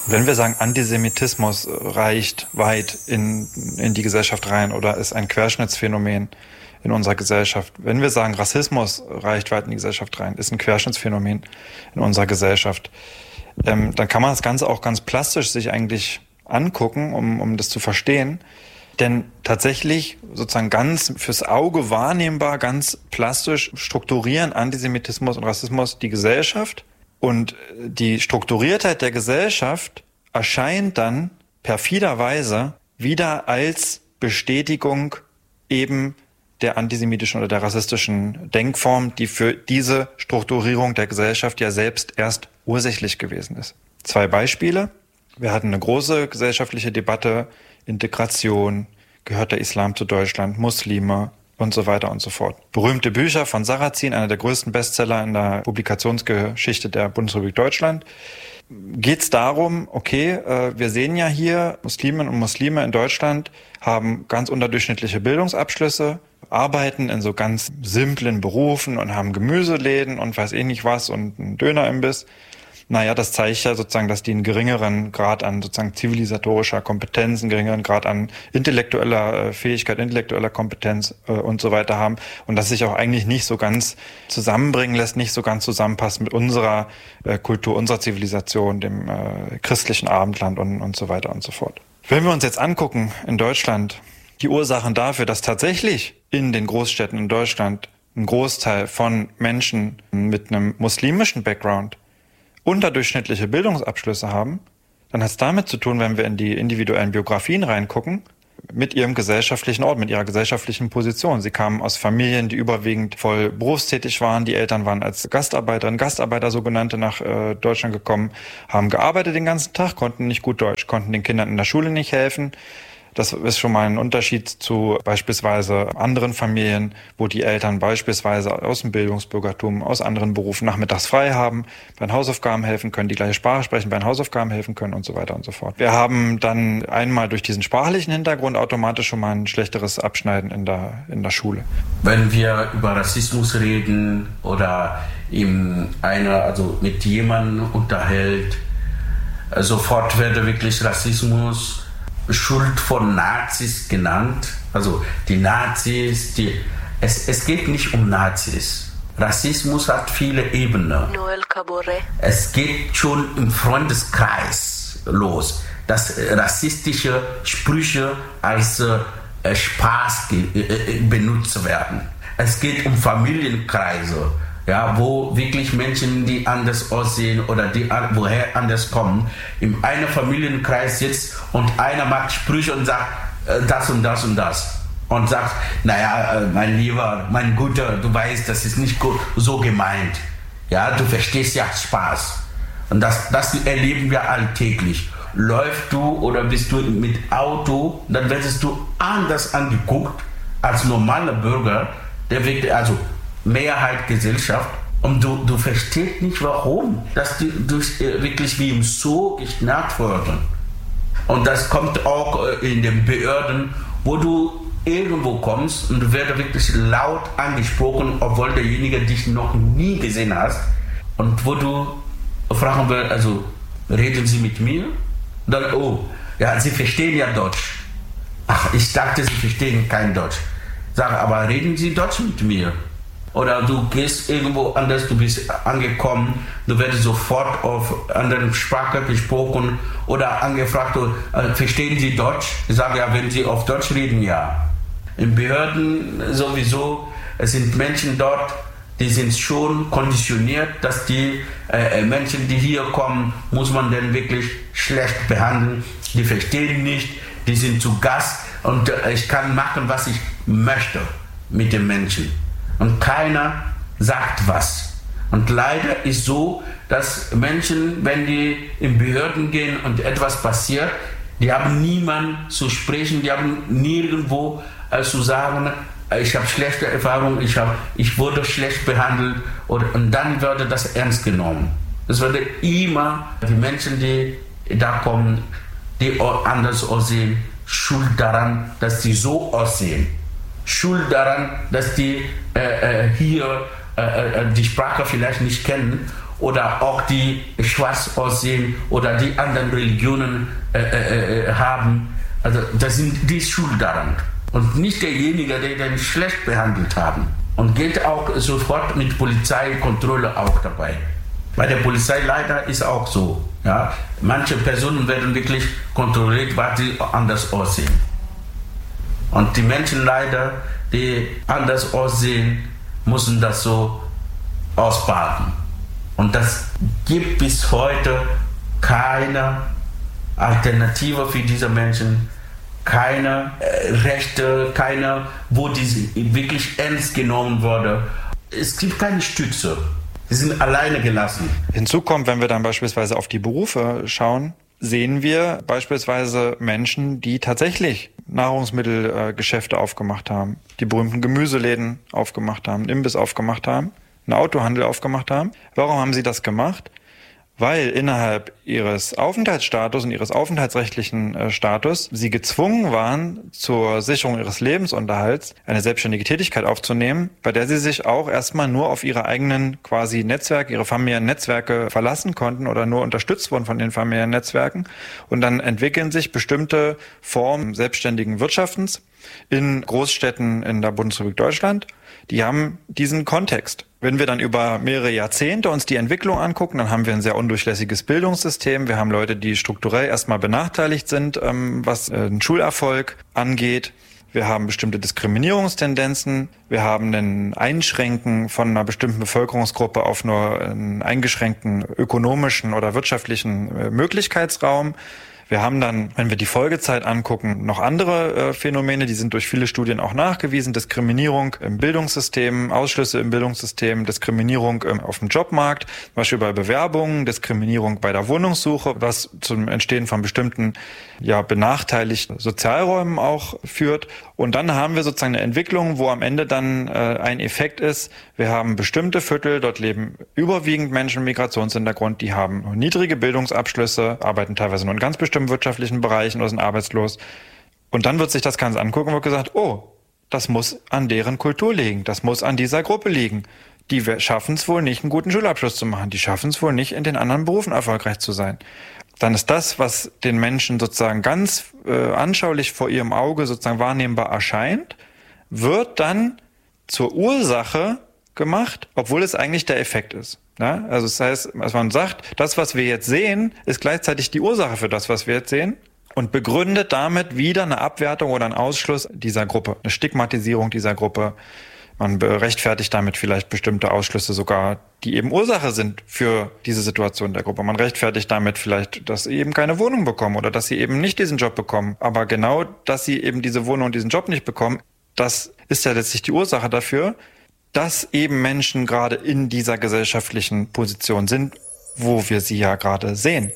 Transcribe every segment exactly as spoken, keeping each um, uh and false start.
Wenn wir sagen, Antisemitismus reicht weit in, in die Gesellschaft rein oder ist ein Querschnittsphänomen in unserer Gesellschaft. Wenn wir sagen, Rassismus reicht weit in die Gesellschaft rein, ist ein Querschnittsphänomen in unserer Gesellschaft, ähm, dann kann man das Ganze auch ganz plastisch sich eigentlich angucken, um, um das zu verstehen. Denn tatsächlich sozusagen ganz fürs Auge wahrnehmbar, ganz plastisch strukturieren Antisemitismus und Rassismus die Gesellschaft. Und die Strukturiertheit der Gesellschaft erscheint dann perfiderweise wieder als Bestätigung eben der antisemitischen oder der rassistischen Denkform, die für diese Strukturierung der Gesellschaft ja selbst erst ursächlich gewesen ist. Zwei Beispiele. Wir hatten eine große gesellschaftliche Debatte, Integration, gehört der Islam zu Deutschland, Muslime und so weiter und so fort. Berühmte Bücher von Sarrazin, einer der größten Bestseller in der Publikationsgeschichte der Bundesrepublik Deutschland. Geht es darum, okay, wir sehen ja hier, Musliminnen und Muslime in Deutschland haben ganz unterdurchschnittliche Bildungsabschlüsse, arbeiten in so ganz simplen Berufen und haben Gemüseläden und weiß eh nicht was und einen Dönerimbiss. Naja, das zeigt ja sozusagen, dass die einen geringeren Grad an sozusagen zivilisatorischer Kompetenz, einen geringeren Grad an intellektueller Fähigkeit, intellektueller Kompetenz äh, und so weiter haben und das sich auch eigentlich nicht so ganz zusammenbringen lässt, nicht so ganz zusammenpasst mit unserer äh, Kultur, unserer Zivilisation, dem äh, christlichen Abendland und, und so weiter und so fort. Wenn wir uns jetzt angucken in Deutschland, die Ursachen dafür, dass tatsächlich in den Großstädten in Deutschland ein Großteil von Menschen mit einem muslimischen Background unterdurchschnittliche Bildungsabschlüsse haben, dann hat es damit zu tun, wenn wir in die individuellen Biografien reingucken, mit ihrem gesellschaftlichen Ort, mit ihrer gesellschaftlichen Position. Sie kamen aus Familien, die überwiegend voll berufstätig waren. Die Eltern waren als Gastarbeiter, Gastarbeiter sogenannte, nach äh, Deutschland gekommen, haben gearbeitet den ganzen Tag, konnten nicht gut Deutsch, konnten den Kindern in der Schule nicht helfen. Das ist schon mal ein Unterschied zu beispielsweise anderen Familien, wo die Eltern beispielsweise aus dem Bildungsbürgertum, aus anderen Berufen nachmittags frei haben, bei den Hausaufgaben helfen können, die gleiche Sprache sprechen, bei den Hausaufgaben helfen können und so weiter und so fort. Wir haben dann einmal durch diesen sprachlichen Hintergrund automatisch schon mal ein schlechteres Abschneiden in der, in der Schule. Wenn wir über Rassismus reden oder eben einer, also mit jemandem unterhält, sofort wird wirklich Rassismus Schuld von Nazis genannt. Also die Nazis, die, es, es geht nicht um Nazis. Rassismus hat viele Ebenen. Es geht schon im Freundeskreis los, dass rassistische Sprüche als äh, Spaß ge- äh, benutzt werden. Es geht um Familienkreise, ja, wo wirklich Menschen, die anders aussehen oder die woher anders kommen, in einem Familienkreis sitzt und einer macht Sprüche und sagt äh, das und das und das und sagt, naja, äh, mein Lieber, mein Guter, du weißt, das ist nicht gut, so gemeint. Ja, du verstehst ja Spaß. Und das, das erleben wir alltäglich. Läufst du oder bist du mit Auto, dann wirst du anders angeguckt als normaler Bürger, der wirklich, also Mehrheit Gesellschaft, und du, du verstehst nicht warum, dass die durch, äh, wirklich wie im Zoo geschnappt wurden. Und das kommt auch äh, in den Behörden, wo du irgendwo kommst und du wirst wirklich laut angesprochen, obwohl derjenige dich noch nie gesehen hast. Und wo du fragen willst, also reden Sie mit mir? Dann, oh, ja, Sie verstehen ja Deutsch. Ach, ich dachte, Sie verstehen kein Deutsch. Sag, aber reden Sie Deutsch mit mir? Oder du gehst irgendwo anders, du bist angekommen, du wirst sofort auf andere Sprache gesprochen oder angefragt, äh, verstehen Sie Deutsch? Ich sage ja, wenn Sie auf Deutsch reden, ja. In Behörden sowieso, es sind Menschen dort, die sind schon konditioniert, dass die äh, Menschen, die hier kommen, muss man dann wirklich schlecht behandeln. Die verstehen nicht, die sind zu Gast und äh, ich kann machen, was ich möchte mit den Menschen. Und keiner sagt was. Und leider ist so, dass Menschen, wenn die in Behörden gehen und etwas passiert, die haben niemanden zu sprechen, die haben nirgendwo äh, zu sagen, ich habe schlechte Erfahrungen, ich, hab, ich wurde schlecht behandelt oder, und dann würde das ernst genommen. Es würde immer die Menschen, die da kommen, die anders aussehen, schuld daran, dass sie so aussehen. Schuld daran, dass die äh, hier äh, die Sprache vielleicht nicht kennen oder auch die schwarz aussehen oder die anderen Religionen äh, äh, haben, also das sind die schuld daran. Und nicht derjenige, der den schlecht behandelt haben. Und geht auch sofort mit Polizeikontrolle auch dabei. Bei der Polizei leider ist auch so. Ja? Manche Personen werden wirklich kontrolliert, weil sie anders aussehen. Und die Menschen leider, die anders aussehen, müssen das so ausbaden. Und das gibt bis heute keine Alternative für diese Menschen, keine äh, Rechte, keine, wo die wirklich ernst genommen wurde. Es gibt keine Stütze. Sie sind alleine gelassen. Hinzu kommt, wenn wir dann beispielsweise auf die Berufe schauen, sehen wir beispielsweise Menschen, die tatsächlich Nahrungsmittelgeschäfte äh, aufgemacht haben, die berühmten Gemüseläden aufgemacht haben, einen Imbiss aufgemacht haben, einen Autohandel aufgemacht haben. Warum haben sie das gemacht? Weil innerhalb ihres Aufenthaltsstatus und ihres aufenthaltsrechtlichen äh, Status sie gezwungen waren, zur Sicherung ihres Lebensunterhalts eine selbstständige Tätigkeit aufzunehmen, bei der sie sich auch erstmal nur auf ihre eigenen quasi Netzwerke, ihre familiären Netzwerke verlassen konnten oder nur unterstützt wurden von den familiären Netzwerken. Und dann entwickeln sich bestimmte Formen selbstständigen Wirtschaftens in Großstädten in der Bundesrepublik Deutschland. Die haben diesen Kontext. Wenn wir dann über mehrere Jahrzehnte uns die Entwicklung angucken, dann haben wir ein sehr undurchlässiges Bildungssystem. Wir haben Leute, die strukturell erstmal benachteiligt sind, ähm, was äh, den Schulerfolg angeht. Wir haben bestimmte Diskriminierungstendenzen. Wir haben ein Einschränken von einer bestimmten Bevölkerungsgruppe auf nur einen eingeschränkten ökonomischen oder wirtschaftlichen äh, Möglichkeitsraum. Wir haben dann, wenn wir die Folgezeit angucken, noch andere äh, Phänomene, die sind durch viele Studien auch nachgewiesen. Diskriminierung im Bildungssystem, Ausschlüsse im Bildungssystem, Diskriminierung ähm, auf dem Jobmarkt, zum Beispiel bei Bewerbungen, Diskriminierung bei der Wohnungssuche, was zum Entstehen von bestimmten ja benachteiligten Sozialräumen auch führt. Und dann haben wir sozusagen eine Entwicklung, wo am Ende dann äh, ein Effekt ist, wir haben bestimmte Viertel, dort leben überwiegend Menschen mit Migrationshintergrund, die haben niedrige Bildungsabschlüsse, arbeiten teilweise nur in ganz bestimmten wirtschaftlichen Bereichen oder sind arbeitslos. Und dann wird sich das Ganze angucken und wird gesagt, oh, das muss an deren Kultur liegen, das muss an dieser Gruppe liegen. Die schaffen es wohl nicht, einen guten Schulabschluss zu machen, die schaffen es wohl nicht, in den anderen Berufen erfolgreich zu sein. Dann ist das, was den Menschen sozusagen ganz äh, anschaulich vor ihrem Auge sozusagen wahrnehmbar erscheint, wird dann zur Ursache gemacht, obwohl es eigentlich der Effekt ist. Ja? Also das heißt, als man sagt, das, was wir jetzt sehen, ist gleichzeitig die Ursache für das, was wir jetzt sehen und begründet damit wieder eine Abwertung oder einen Ausschluss dieser Gruppe, eine Stigmatisierung dieser Gruppe. Man rechtfertigt damit vielleicht bestimmte Ausschlüsse sogar, die eben Ursache sind für diese Situation der Gruppe. Man rechtfertigt damit vielleicht, dass sie eben keine Wohnung bekommen oder dass sie eben nicht diesen Job bekommen. Aber genau, dass sie eben diese Wohnung und diesen Job nicht bekommen, das ist ja letztlich die Ursache dafür, dass eben Menschen gerade in dieser gesellschaftlichen Position sind, wo wir sie ja gerade sehen.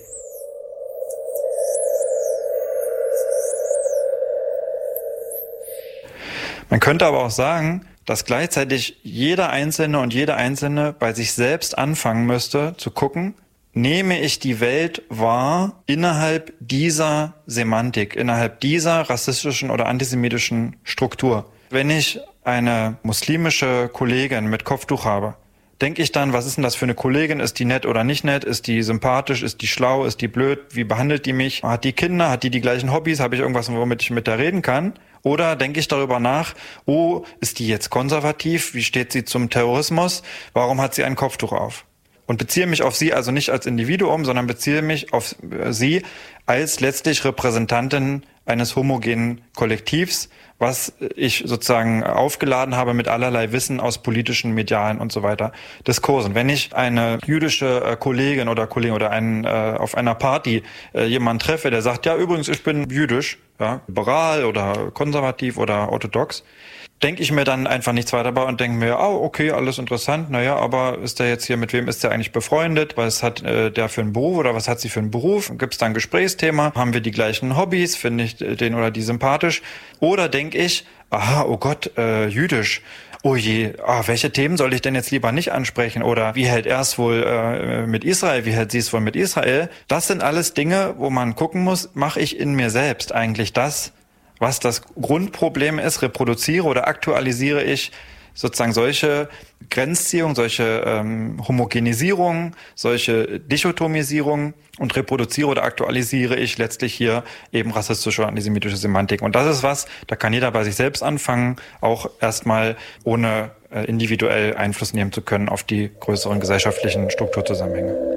Man könnte aber auch sagen, dass gleichzeitig jeder Einzelne und jede Einzelne bei sich selbst anfangen müsste, zu gucken, nehme ich die Welt wahr innerhalb dieser Semantik, innerhalb dieser rassistischen oder antisemitischen Struktur. Wenn ich eine muslimische Kollegin mit Kopftuch habe, denke ich dann, was ist denn das für eine Kollegin? Ist die nett oder nicht nett? Ist die sympathisch? Ist die schlau? Ist die blöd? Wie behandelt die mich? Hat die Kinder? Hat die die gleichen Hobbys? Habe ich irgendwas, womit ich mit der reden kann? Oder denke ich darüber nach, oh, ist die jetzt konservativ? Wie steht sie zum Terrorismus? Warum hat sie ein Kopftuch auf? Und beziehe mich auf sie also nicht als Individuum, sondern beziehe mich auf sie als letztlich Repräsentantin eines homogenen Kollektivs, was ich sozusagen aufgeladen habe mit allerlei Wissen aus politischen, medialen und so weiter Diskursen. Wenn ich eine jüdische Kollegin oder Kollegen oder einen, äh, auf einer Party äh, jemanden treffe, der sagt, ja übrigens, ich bin jüdisch, ja, liberal oder konservativ oder orthodox, denke ich mir dann einfach nichts weiter dabei und denke mir, oh, okay, alles interessant, naja, aber ist der jetzt hier, mit wem ist der eigentlich befreundet? Was hat äh, der für einen Beruf oder was hat sie für einen Beruf? Gibt es da ein Gesprächsthema? Haben wir die gleichen Hobbys? Finde ich den oder die sympathisch? Oder denke ich, aha, oh Gott, äh, jüdisch. Oh je, ah, welche Themen soll ich denn jetzt lieber nicht ansprechen? Oder wie hält er es wohl äh, mit Israel? Wie hält sie es wohl mit Israel? Das sind alles Dinge, wo man gucken muss, mache ich in mir selbst eigentlich das, was das Grundproblem ist, reproduziere oder aktualisiere ich sozusagen solche Grenzziehung, solche ähm, Homogenisierung, solche Dichotomisierung und reproduziere oder aktualisiere ich letztlich hier eben rassistische oder antisemitische Semantik. Und das ist was, da kann jeder bei sich selbst anfangen, auch erstmal ohne äh, individuell Einfluss nehmen zu können auf die größeren gesellschaftlichen Strukturzusammenhänge.